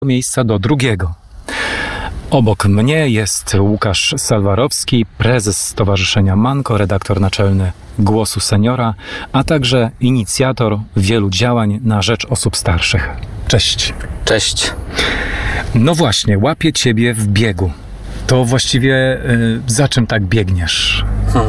miejsca do drugiego. Obok mnie jest Łukasz Salwarowski, prezes Stowarzyszenia Manko, redaktor naczelny Głosu Seniora, a także inicjator wielu działań na rzecz osób starszych. Cześć. Cześć. No właśnie, łapię Ciebie w biegu. To właściwie za czym tak biegniesz?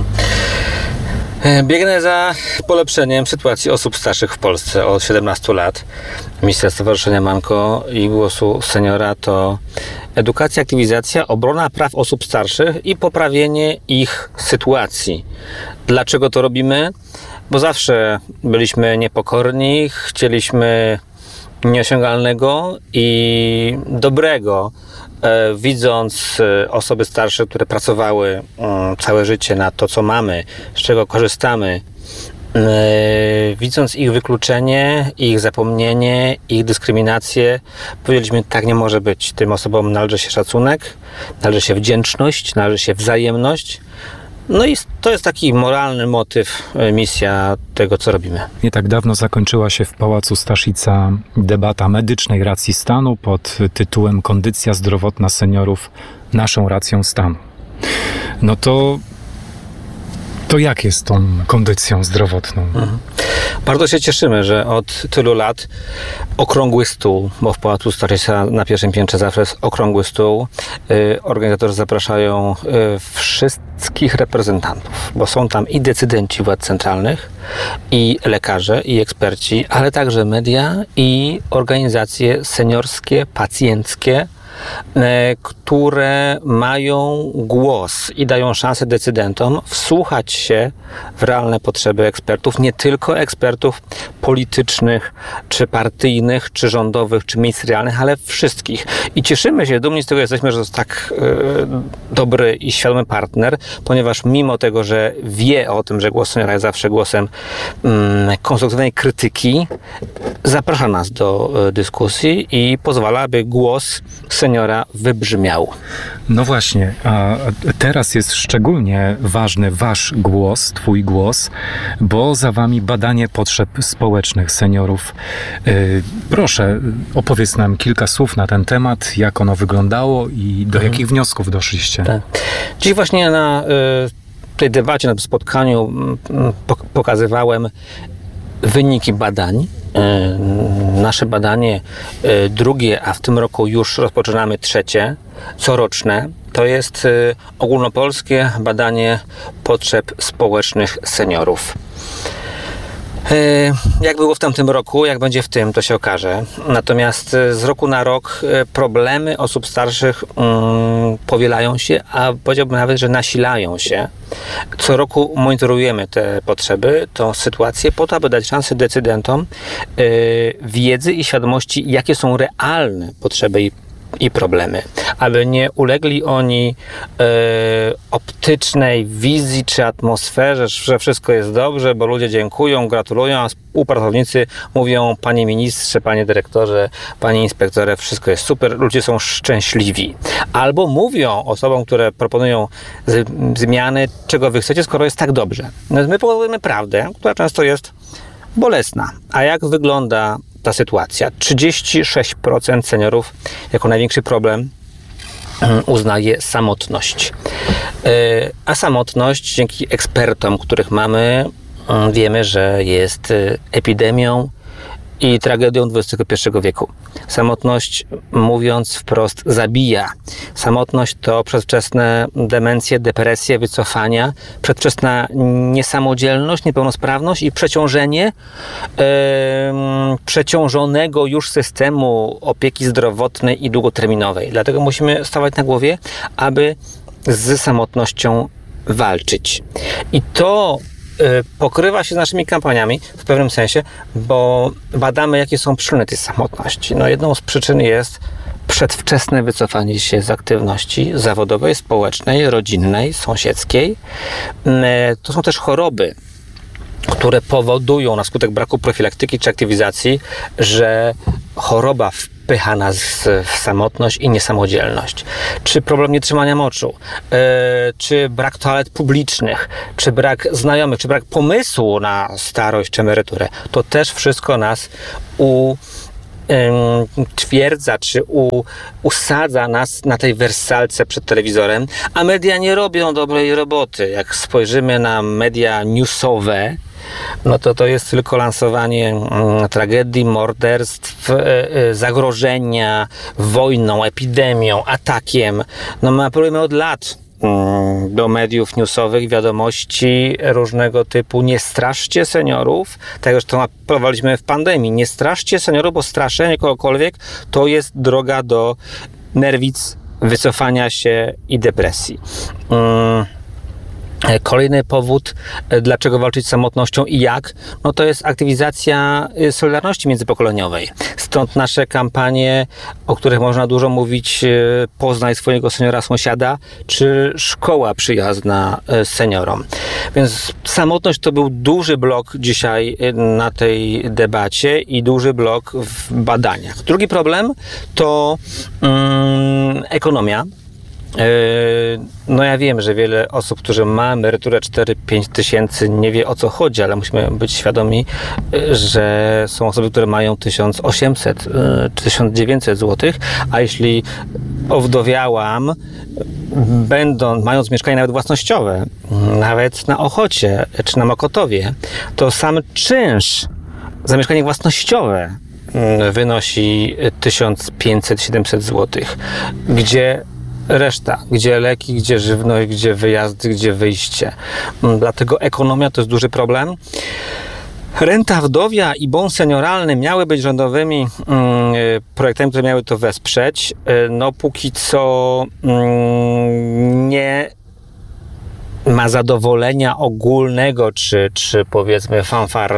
Biegnę za polepszeniem sytuacji osób starszych w Polsce od 17 lat. Misja Stowarzyszenia Manko i Głosu Seniora to edukacja, aktywizacja, obrona praw osób starszych i poprawienie ich sytuacji. Dlaczego to robimy? Bo zawsze byliśmy niepokorni, chcieliśmy nieosiągalnego i dobrego. Widząc osoby starsze, które pracowały całe życie na to, co mamy, z czego korzystamy, widząc ich wykluczenie, ich zapomnienie, ich dyskryminację, powiedzieliśmy, tak nie może być. Tym osobom należy się szacunek, należy się wdzięczność, należy się wzajemność. No i to jest taki moralny motyw, misja tego, co robimy. Nie tak dawno zakończyła się w Pałacu Staszica debata medycznej racji stanu pod tytułem Kondycja zdrowotna seniorów naszą racją stanu. No to jak jest tą kondycją zdrowotną? Bardzo się cieszymy, że od tylu lat okrągły stół, bo w Pałacu Staszica na pierwszym piętrze zawsze jest okrągły stół. Organizatorzy zapraszają wszystkich reprezentantów, bo są tam i decydenci władz centralnych, i lekarze, i eksperci, ale także media i organizacje seniorskie, pacjenckie, które mają głos i dają szansę decydentom wsłuchać się w realne potrzeby ekspertów, nie tylko ekspertów politycznych, czy partyjnych, czy rządowych, czy ministerialnych, ale wszystkich. I cieszymy się, dumni z tego jesteśmy, że to jest tak dobry i świadomy partner, ponieważ mimo tego, że wie o tym, że Głos Seniora jest zawsze głosem konstruktywnej krytyki, zaprasza nas do dyskusji i pozwala, aby głos seniora wybrzmiał. No właśnie, a teraz jest szczególnie ważny wasz głos, twój głos, bo za wami badanie potrzeb społecznych seniorów. Proszę, opowiedz nam kilka słów na ten temat, jak ono wyglądało i do jakich wniosków doszliście. Tak. Dziś właśnie na tej debacie, na tym spotkaniu pokazywałem wyniki badań. Nasze badanie drugie, a w tym roku już rozpoczynamy trzecie, coroczne, to jest ogólnopolskie badanie potrzeb społecznych seniorów. Jak było w tamtym roku, jak będzie w tym, to się okaże. Natomiast z roku na rok problemy osób starszych powielają się, a powiedziałbym nawet, że nasilają się. Co roku monitorujemy te potrzeby, tą sytuację po to, aby dać szansę decydentom wiedzy i świadomości, jakie są realne potrzeby i problemy, aby nie ulegli oni optycznej wizji czy atmosferze, że wszystko jest dobrze, bo ludzie dziękują, gratulują, a współpracownicy mówią: panie ministrze, panie dyrektorze, panie inspektorze, wszystko jest super, ludzie są szczęśliwi. Albo mówią osobom, które proponują zmiany, czego wy chcecie, skoro jest tak dobrze. No, my pokazujemy prawdę, która często jest bolesna. A jak wygląda ta sytuacja? 36% seniorów jako największy problem uznaje samotność. A samotność, dzięki ekspertom, których mamy, wiemy, że jest epidemią i tragedią XXI wieku. Samotność, mówiąc wprost, zabija. Samotność to przedwczesne demencje, depresje, wycofania, przedwczesna niesamodzielność, niepełnosprawność i przeciążenie przeciążonego już systemu opieki zdrowotnej i długoterminowej. Dlatego musimy stawać na głowie, aby z samotnością walczyć. I to pokrywa się z naszymi kampaniami w pewnym sensie, bo badamy, jakie są przyczyny tej samotności. No, jedną z przyczyn jest przedwczesne wycofanie się z aktywności zawodowej, społecznej, rodzinnej, sąsiedzkiej. To są też choroby, które powodują na skutek braku profilaktyki czy aktywizacji, że choroba wpycha nas w samotność i niesamodzielność. Czy problem nietrzymania moczu, czy brak toalet publicznych, czy brak znajomych, czy brak pomysłu na starość czy emeryturę. To też wszystko nas twierdza, czy usadza nas na tej wersalce przed telewizorem, a media nie robią dobrej roboty. Jak spojrzymy na media newsowe, no to jest tylko lansowanie tragedii, morderstw, zagrożenia wojną, epidemią, atakiem. No my apelujemy od lat do mediów newsowych, wiadomości różnego typu. Nie straszcie seniorów, tak jak to apelowaliśmy w pandemii. Nie straszcie seniorów, bo straszenie kogokolwiek to jest droga do nerwic, wycofania się i depresji. Kolejny powód, dlaczego walczyć z samotnością i jak, no to jest aktywizacja solidarności międzypokoleniowej. Stąd nasze kampanie, o których można dużo mówić, Poznaj swojego seniora sąsiada, czy szkoła przyjazna seniorom. Więc samotność to był duży blok dzisiaj na tej debacie i duży blok w badaniach. Drugi problem to ekonomia. No ja wiem, że wiele osób, którzy ma emeryturę 4-5 tysięcy, nie wie o co chodzi, ale musimy być świadomi, że są osoby, które mają 1800 czy 1900 zł, a jeśli owdowiałam, mając mieszkanie nawet własnościowe, nawet na Ochocie czy na Mokotowie, to sam czynsz za mieszkanie własnościowe wynosi 1500-700 zł, gdzie reszta, gdzie leki, gdzie żywność, gdzie wyjazdy, gdzie wyjście. Dlatego ekonomia to jest duży problem. Renta wdowia i bon senioralny miały być rządowymi projektami, które miały to wesprzeć. No póki co nie ma zadowolenia ogólnego, czy powiedzmy fanfar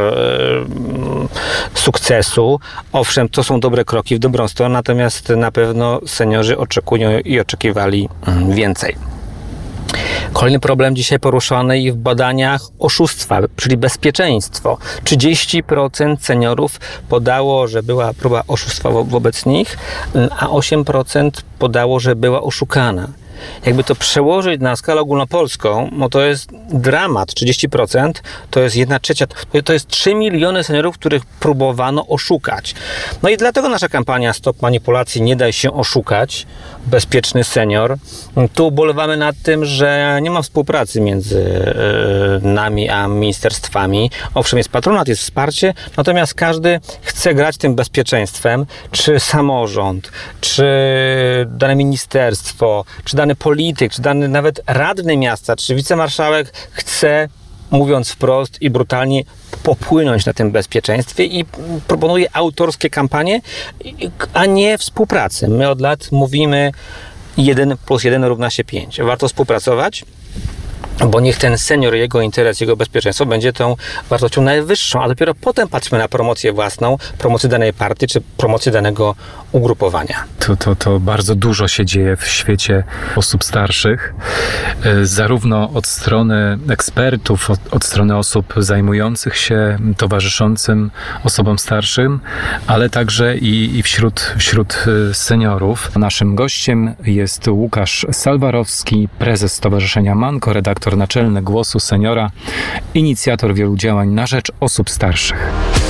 sukcesu. Owszem, to są dobre kroki w dobrą stronę, natomiast na pewno seniorzy oczekują i oczekiwali więcej. Kolejny problem dzisiaj poruszany i w badaniach oszustwa, czyli bezpieczeństwo. 30% seniorów podało, że była próba oszustwa wobec nich, a 8% podało, że była oszukana. Jakby to przełożyć na skalę ogólnopolską, no to jest dramat. 30% to jest 1/3, to jest 3 miliony seniorów, których próbowano oszukać. No i dlatego nasza kampania Stop Manipulacji, nie daj się oszukać, bezpieczny senior. Tu ubolewamy nad tym, że nie ma współpracy między nami a ministerstwami. Owszem, jest patronat, jest wsparcie, natomiast każdy chce grać tym bezpieczeństwem, czy samorząd, czy dane ministerstwo, czy dany polityk, czy dany nawet radny miasta, czy wicemarszałek chce, mówiąc wprost i brutalnie, popłynąć na tym bezpieczeństwie i proponuje autorskie kampanie, a nie współpracę. My od lat mówimy 1 + 1 równa się 5. Warto współpracować, bo niech ten senior, jego interes, jego bezpieczeństwo będzie tą wartością najwyższą, a dopiero potem patrzymy na promocję własną, promocję danej partii, czy promocję danego ugrupowania. To bardzo dużo się dzieje w świecie osób starszych, zarówno od strony ekspertów, od strony osób zajmujących się, towarzyszącym osobom starszym, ale także i wśród seniorów. Naszym gościem jest Łukasz Salwarowski, prezes Stowarzyszenia Manko, redaktor naczelny Głosu Seniora, inicjator wielu działań na rzecz osób starszych.